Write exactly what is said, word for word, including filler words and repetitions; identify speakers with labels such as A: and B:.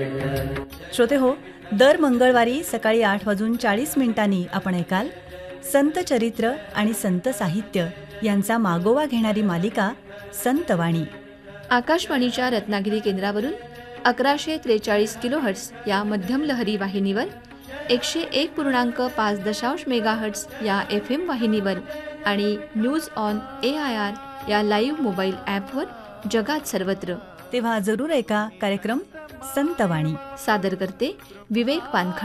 A: श्रोते हो, दर मंगळवारी सकाळी आठ वाजून चाळीस मिनिटांनी आपण ऐकाल संत चरित्र आणि संत साहित्य यांचा मागोवा घेणारी मालिका संतवाणी.
B: आकाशवाणीच्या रत्नागिरी केंद्रावरून अकराशे त्रेचाळीस किलोहर्ट्स या मध्यम लहरी वाहिनीवर, एकशे एक पूर्णांक पाच दशांश मेगाहर्ट्स या एफ एम वाहिनीवर आणि news on A I R या लाईव्ह मोबाईल ॲपवर जगात सर्वत्र.
A: तेव्हा जरूर ऐका कार्यक्रम संतवाणी.
B: सादर करते विवेक पानखळ.